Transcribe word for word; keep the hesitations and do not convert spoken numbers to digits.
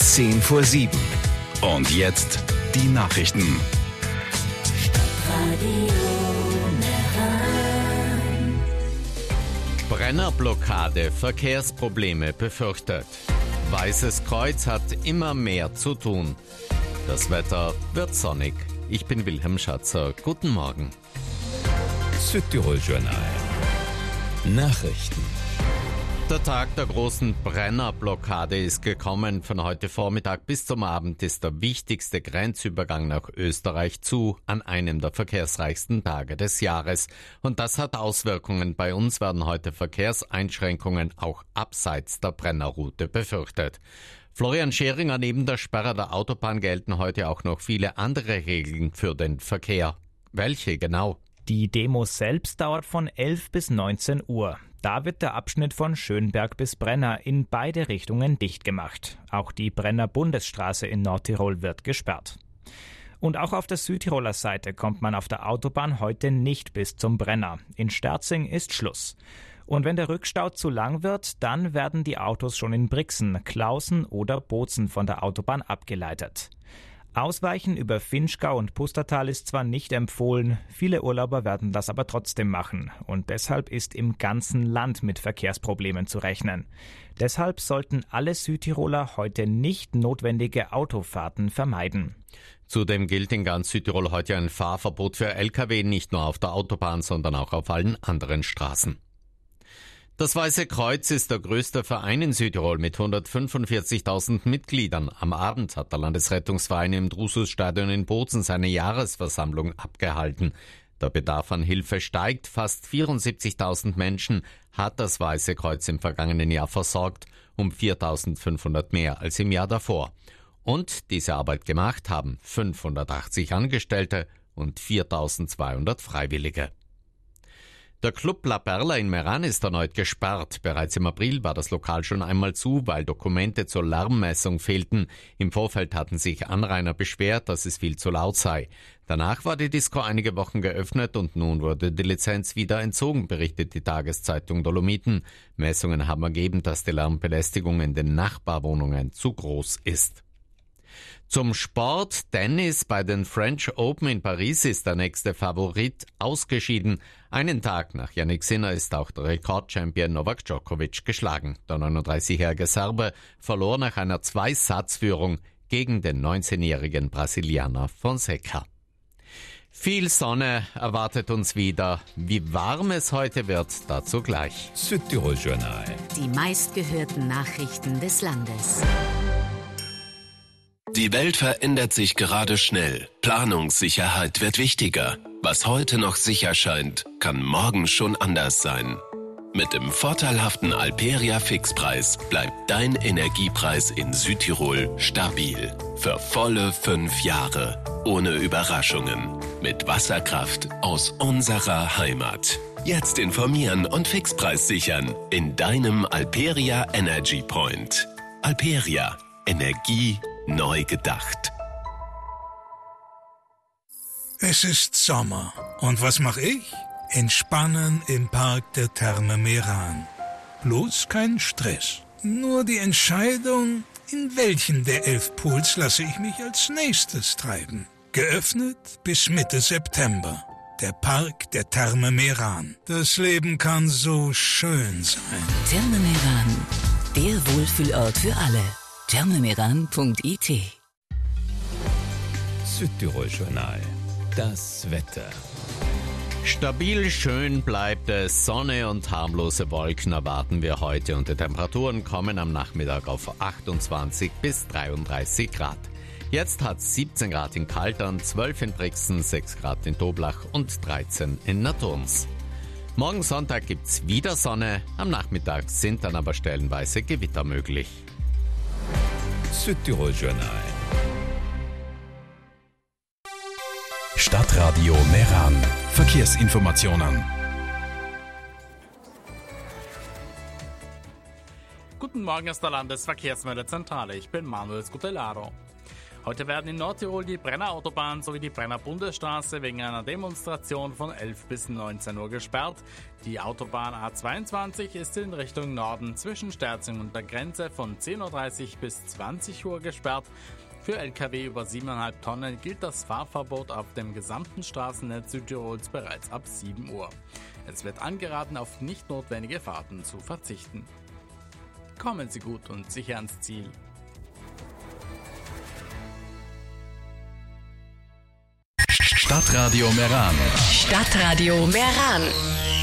zehn vor sieben. Und jetzt die Nachrichten. Brennerblockade, Verkehrsprobleme befürchtet. Weißes Kreuz hat immer mehr zu tun. Das Wetter wird sonnig. Ich bin Wilhelm Schatzer. Guten Morgen. Südtirol-Journal. Nachrichten. Der Tag der großen Brennerblockade ist gekommen. Von heute Vormittag bis zum Abend ist der wichtigste Grenzübergang nach Österreich zu, an einem der verkehrsreichsten Tage des Jahres. Und das hat Auswirkungen. Bei uns werden heute Verkehrseinschränkungen auch abseits der Brennerroute befürchtet. Florian Scheringer, neben der Sperre der Autobahn gelten heute auch noch viele andere Regeln für den Verkehr. Welche genau? Die Demo selbst dauert von elf bis neunzehn Uhr. Da wird der Abschnitt von Schönberg bis Brenner in beide Richtungen dicht gemacht. Auch die Brenner Bundesstraße in Nordtirol wird gesperrt. Und auch auf der Südtiroler Seite kommt man auf der Autobahn heute nicht bis zum Brenner. In Sterzing ist Schluss. Und wenn der Rückstau zu lang wird, dann werden die Autos schon in Brixen, Klausen oder Bozen von der Autobahn abgeleitet. Ausweichen über Finchgau und Pustertal ist zwar nicht empfohlen, viele Urlauber werden das aber trotzdem machen. Und deshalb ist im ganzen Land mit Verkehrsproblemen zu rechnen. Deshalb sollten alle Südtiroler heute nicht notwendige Autofahrten vermeiden. Zudem gilt in ganz Südtirol heute ein Fahrverbot für L K W, nicht nur auf der Autobahn, sondern auch auf allen anderen Straßen. Das Weiße Kreuz ist der größte Verein in Südtirol mit hundertfünfundvierzigtausend Mitgliedern. Am Abend hat der Landesrettungsverein im Drusus-Stadion in Bozen seine Jahresversammlung abgehalten. Der Bedarf an Hilfe steigt. Fast vierundsiebzigtausend Menschen hat das Weiße Kreuz im vergangenen Jahr versorgt, um viertausendfünfhundert mehr als im Jahr davor. Und diese Arbeit gemacht haben fünfhundertachtzig Angestellte und viertausendzweihundert Freiwillige. Der Club La Perla in Meran ist erneut gesperrt. Bereits im April war das Lokal schon einmal zu, weil Dokumente zur Lärmmessung fehlten. Im Vorfeld hatten sich Anrainer beschwert, dass es viel zu laut sei. Danach war die Disco einige Wochen geöffnet und nun wurde die Lizenz wieder entzogen, berichtet die Tageszeitung Dolomiten. Messungen haben ergeben, dass die Lärmbelästigung in den Nachbarwohnungen zu groß ist. Zum Sport. Tennis. Bei den French Open in Paris ist der nächste Favorit ausgeschieden. Einen Tag nach Jannik Sinner ist auch der Rekordchampion Novak Djokovic geschlagen. Der neununddreißigjährige Serbe verlor nach einer Zwei-Satz-Führung gegen den neunzehnjährigen Brasilianer Fonseca. Viel Sonne erwartet uns wieder. Wie warm es heute wird, dazu gleich. Südtirol-Journal. Die meistgehörten Nachrichten des Landes. Die Welt verändert sich gerade schnell. Planungssicherheit wird wichtiger. Was heute noch sicher scheint, kann morgen schon anders sein. Mit dem vorteilhaften Alperia Fixpreis bleibt dein Energiepreis in Südtirol stabil. Für volle fünf Jahre. Ohne Überraschungen. Mit Wasserkraft aus unserer Heimat. Jetzt informieren und Fixpreis sichern in deinem Alperia Energy Point. Alperia. Energie neu gedacht. Es ist Sommer. Und was mache ich? Entspannen im Park der Therme Meran. Bloß kein Stress. Nur die Entscheidung, in welchen der elf Pools lasse ich mich als nächstes treiben. Geöffnet bis Mitte September. Der Park der Therme Meran. Das Leben kann so schön sein. Therme Meran. Der Wohlfühlort für alle. thermemeran punkt i t. Südtirol-Journal. Das Wetter. Stabil schön bleibt es. Sonne und harmlose Wolken erwarten wir heute und die Temperaturen kommen am Nachmittag auf achtundzwanzig bis dreiunddreißig Grad. Jetzt hat es siebzehn Grad in Kaltern, zwölf in Brixen, sechs Grad in Toblach und dreizehn in Naturns. Morgen Sonntag gibt's wieder Sonne, am Nachmittag sind dann aber stellenweise Gewitter möglich. Südtirol-Journal. Stadtradio Meran. Verkehrsinformationen. Guten Morgen aus der Landesverkehrsmeldezentrale. Ich bin Manuel Scutellaro. Heute werden in Nordtirol die Brenner Autobahn sowie die Brenner Bundesstraße wegen einer Demonstration von elf bis neunzehn Uhr gesperrt. Die Autobahn A zweiundzwanzig ist in Richtung Norden zwischen Sterzing und der Grenze von zehn Uhr dreißig bis zwanzig Uhr gesperrt. Für L K W über sieben Komma fünf Tonnen gilt das Fahrverbot auf dem gesamten Straßennetz Südtirols bereits ab sieben Uhr. Es wird angeraten, auf nicht notwendige Fahrten zu verzichten. Kommen Sie gut und sicher ans Ziel. Stadtradio Meran. Stadtradio Meran.